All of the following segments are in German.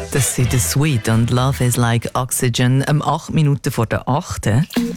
Das sind The Sweet und Love is like Oxygen. 8 Minuten vor der 8.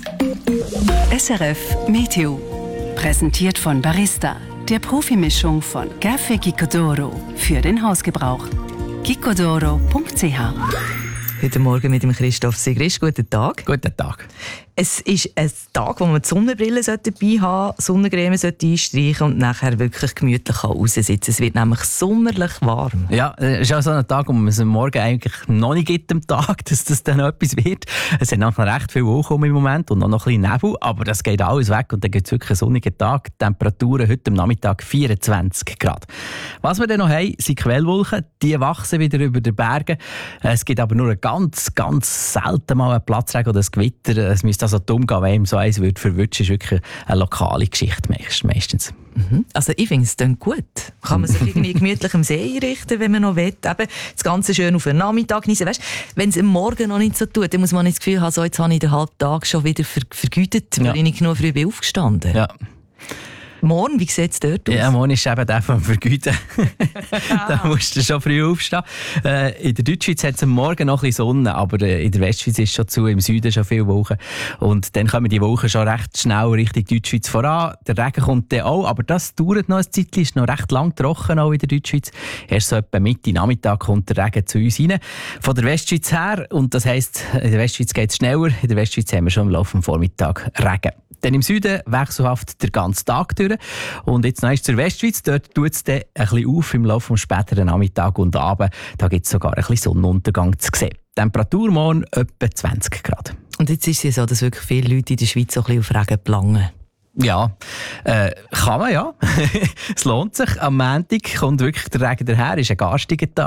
SRF Meteo. Präsentiert von Barista, der Profimischung von Café Gicodoro für den Hausgebrauch. gicodoro.ch. Heute Morgen mit dem Christoph Sigrist. Guten Tag. Guten Tag. Es ist ein Tag, wo man die Sonnenbrille dabei haben sollte, Sonnencreme einstreichen und nachher wirklich gemütlich raussitzen. Es wird nämlich sommerlich warm. Ja, es ist auch so ein Tag, wo man es am Morgen eigentlich noch nicht gibt, am Tag, dass das dann etwas wird. Es sind noch recht viele Wolken im Moment und auch noch ein bisschen Nebel, aber das geht alles weg und dann gibt es wirklich einen sonnigen Tag. Die Temperaturen heute am Nachmittag 24 Grad. Was wir dann noch haben, sind Quellwolken. Die wachsen wieder über den Bergen. Es gibt aber nur ganz selten mal einen Platzregen oder ein Gewitter. Es müsste also dumm gehen, wenn ihm so eins würde verwutschen. Das ist wirklich eine lokale Geschichte meistens. Also ich finde es dann gut. Kann man sich irgendwie gemütlich am See einrichten, wenn man noch will. Eben das Ganze schön auf den Nachmittag genießen. Weißt, wenn es am Morgen noch nicht so tut, dann muss man nicht das Gefühl haben, so, jetzt habe ich den halben Tag schon wieder vergütet, weil ich nicht genug früh bin aufgestanden. Ja. Morgen, wie sieht es dort aus? Ja, morgen ist eben der vom Vergüten. Da musst du schon früh aufstehen. In der Deutschschweiz hat es am Morgen noch ein bisschen Sonne, aber in der Westschweiz ist es schon zu, im Süden schon viele Wolken. Und dann kommen die Wolken schon recht schnell Richtung Deutschschweiz voran. Der Regen kommt dann auch, aber das dauert noch ein Zeitchen, ist noch recht lang trocken auch in der Deutschschweiz. Erst so etwa Mitte Nachmittag kommt der Regen zu uns rein. Von der Westschweiz her, und das heisst, in der Westschweiz geht es schneller, in der Westschweiz haben wir schon im Laufe des Vormittags Regen. Dann im Süden wechselhaft den ganzen Tag durch. Und jetzt noch zur Westschweiz. Dort tut es dann ein bisschen auf im Laufe des späteren Nachmittag und Abend. Da gibt es sogar ein bisschen Sonnenuntergang zu sehen. Temperatur morgen etwa 20 Grad. Und jetzt ist es ja so, dass wirklich viele Leute in der Schweiz so ein bisschen auf Regen planen. Ja, kann man ja. Es lohnt sich. Am Montag kommt wirklich der Regen daher. Ist ein garstiger Tag.